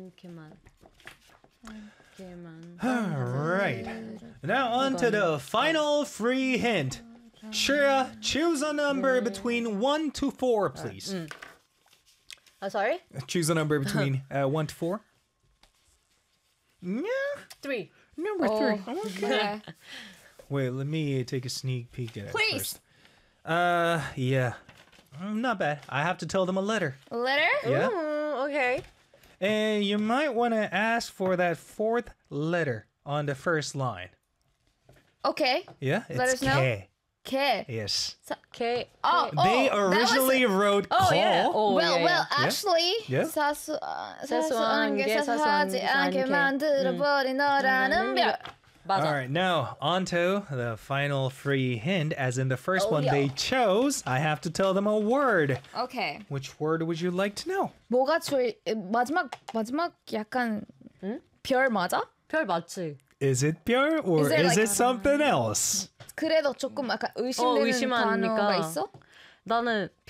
함께만. All right. Now on to the final free hint. Shreya, choose a number between 1 to 4, please. Sorry? Choose a number between 1 to 4. Yeah. 3. Number 3. Okay. Wait, let me take a sneak peek at it Please. first. Yeah. Not bad. I have to tell them a letter. A letter? Yeah. Okay. And you might want to ask for that 4th letter on the first line. Okay. Yeah? Let It's us know. K. K. Yes. Okay. They originally wrote call. yeah. Oh, Well, actually, Yeah. 사소한 게 사소하지 않게 만들어버린 너라는 별. 맞아. All right, now on to the final free hint. As in the first one they chose, I have to tell them a word. Okay. Which word would you like to know? 뭐가 제일 마지막 약간 별 맞아? 별 맞지? Is it 별 or Is it is like- it something else? 그래도 조금 약간 의심되는 의심하니까. 단어가 있어? 나는